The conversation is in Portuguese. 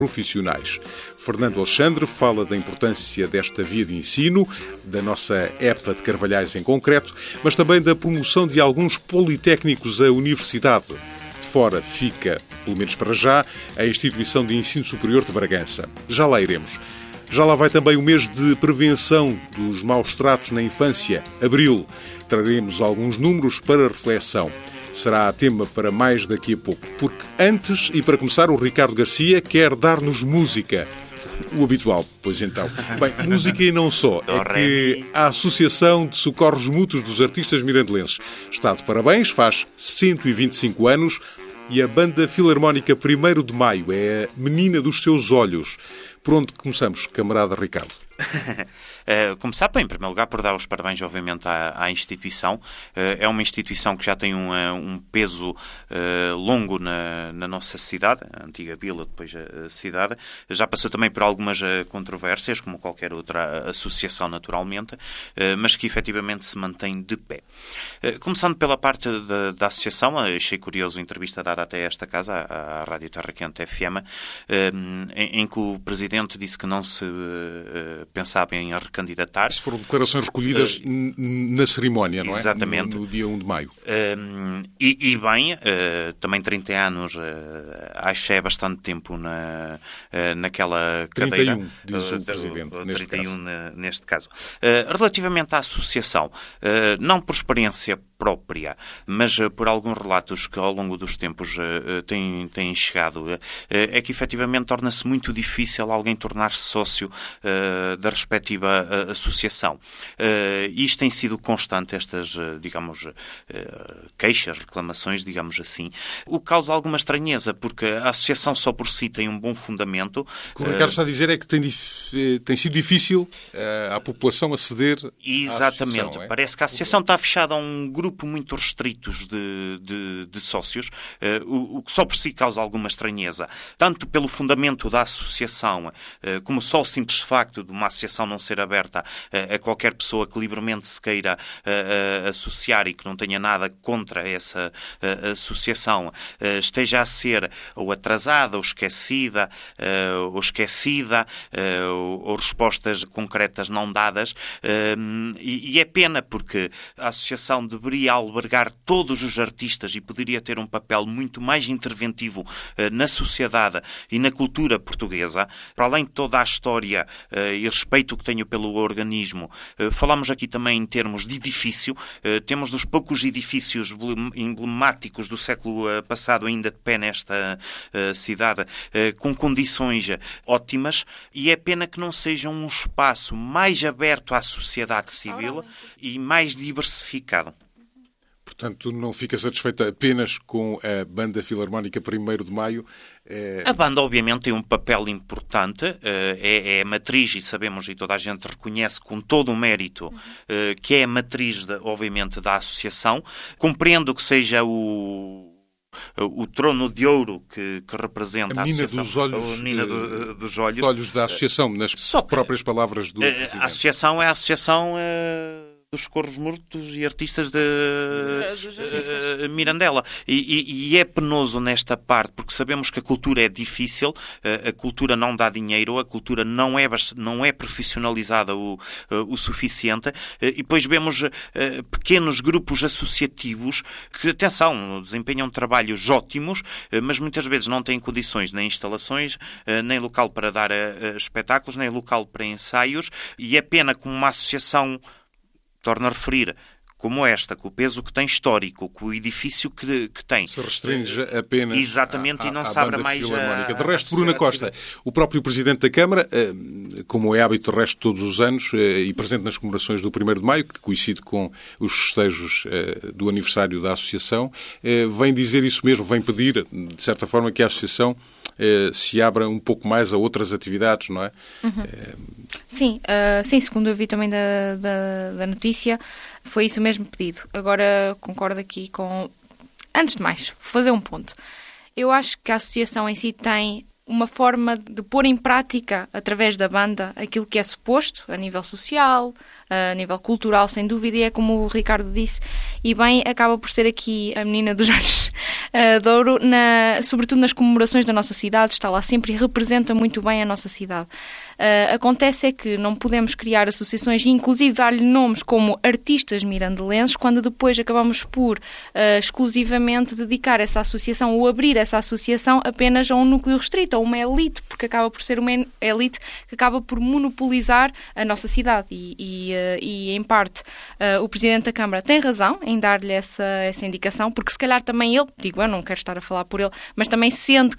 profissionais. Fernando Alexandre fala da importância desta via de ensino, da nossa EPA de Carvalhais em concreto, mas também da promoção de alguns politécnicos à universidade. De fora fica, pelo menos para já, a Instituição de Ensino Superior de Bragança. Já lá iremos. Já lá vai também o mês de prevenção dos maus tratos na infância, abril. Traremos alguns números para reflexão. Será tema para mais daqui a pouco, porque antes, e para começar, o Ricardo Garcia quer dar-nos música. O habitual, pois então. Bem, música e não só. É que a Associação de Socorros Mútuos dos Artistas Mirandelenses está de parabéns, faz 125 anos, e a Banda Filarmónica 1º de Maio é a menina dos seus olhos. Por onde começamos, camarada Ricardo? Começar, em primeiro lugar, por dar os parabéns, obviamente, à instituição. É uma instituição que já tem um peso longo na nossa cidade, a antiga vila, depois a cidade. Já passou também por algumas controvérsias, como qualquer outra associação, naturalmente, mas que efetivamente se mantém de pé. Começando pela parte da associação, achei curioso a entrevista dada até a esta casa, à Rádio Terra Quente FM, em que o Presidente disse que não se pensava em recandidatar. Foram declarações recolhidas na cerimónia, não é? Exatamente. No dia 1 de maio. E bem, também 30 anos, acho que é bastante tempo naquela 31, cadeira. diz o Presidente, neste 31 caso. Neste caso. Relativamente à associação, não por experiência própria, mas por alguns relatos que ao longo dos tempos têm chegado, é que efetivamente torna-se muito difícil alguém tornar-se sócio da respectiva associação. Isto tem sido constante, estas, digamos, queixas, reclamações, digamos assim, o que causa alguma estranheza, porque a associação só por si tem um bom fundamento. O que o Ricardo está a dizer é que tem sido difícil à população aceder Exatamente. à associação. Parece que a associação está fechada a um grupo muito restritos de sócios, o que só por si causa alguma estranheza, tanto pelo fundamento da associação, como só o simples facto de uma associação não ser aberta a qualquer pessoa que livremente se queira associar e que não tenha nada contra essa associação, esteja a ser ou atrasada, ou esquecida, ou respostas concretas não dadas, e é pena porque a associação deveria albergar todos os artistas e poderia ter um papel muito mais interventivo na sociedade e na cultura portuguesa, para além de toda a história e respeito que tenho pelo organismo. Falamos aqui também em termos de edifício, temos dos poucos edifícios emblemáticos do século passado ainda de pé nesta cidade, com condições ótimas, e é pena que não seja um espaço mais aberto à sociedade civil e mais diversificado. Portanto, não fica satisfeita apenas com a Banda Filarmónica 1º de Maio? A banda, obviamente, tem um papel importante, é a matriz, e sabemos, e toda a gente reconhece com todo o mérito, que é a matriz, obviamente, da associação. Compreendo que seja o trono de ouro que representa a associação. A menina dos olhos da associação, nas próprias palavras do Presidente. A associação é a associação dos Socorros Mútuos e Artistas de Mirandela. E é penoso nesta parte, porque sabemos que a cultura é difícil, a cultura não dá dinheiro, a cultura não é profissionalizada o suficiente, e depois vemos pequenos grupos associativos que, atenção, desempenham trabalhos ótimos, mas muitas vezes não têm condições nem instalações, nem local para dar espetáculos, nem local para ensaios, e é pena que uma associação, torno a referir, como esta, com o peso que tem histórico, com o edifício que tem. Se restringe apenas exatamente, e não se abre mais De resto, Bruna Costa, o próprio Presidente da Câmara, como é hábito de resto todos os anos, e presente nas comemorações do 1º de Maio, que coincide com os festejos do aniversário da Associação, vem dizer isso mesmo, vem pedir, de certa forma, que a Associação se abra um pouco mais a outras atividades, não é? Sim, segundo eu vi também da notícia, foi isso mesmo pedido. Agora concordo aqui com... Antes de mais, vou fazer um ponto. Eu acho que a associação em si tem uma forma de pôr em prática, através da banda, aquilo que é suposto, a nível social, a nível cultural, sem dúvida, e é como o Ricardo disse, e bem, acaba por ser aqui a menina dos anos de ouro, sobretudo nas comemorações da nossa cidade, está lá sempre e representa muito bem a nossa cidade. Acontece é que não podemos criar associações e inclusive dar-lhe nomes como artistas mirandelenses quando depois acabamos por exclusivamente dedicar essa associação ou abrir essa associação apenas a um núcleo restrito, a uma elite, porque acaba por ser uma elite que acaba por monopolizar a nossa cidade e em parte o Presidente da Câmara tem razão em dar-lhe essa indicação, porque se calhar também ele, digo eu, não quero estar a falar por ele, mas também sente